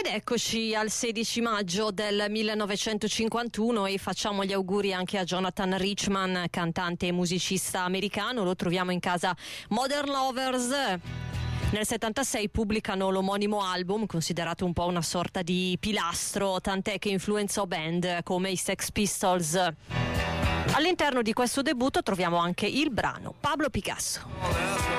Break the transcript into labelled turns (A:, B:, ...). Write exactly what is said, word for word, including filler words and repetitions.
A: Ed eccoci al sedici maggio del millenovecentocinquantuno e facciamo gli auguri anche a Jonathan Richman, cantante e musicista americano. Lo troviamo in casa Modern Lovers. Nel settantasei pubblicano l'omonimo album, considerato un po' una sorta di pilastro, tant'è che influenzò band come i Sex Pistols. All'interno di questo debutto troviamo anche il brano Pablo Picasso.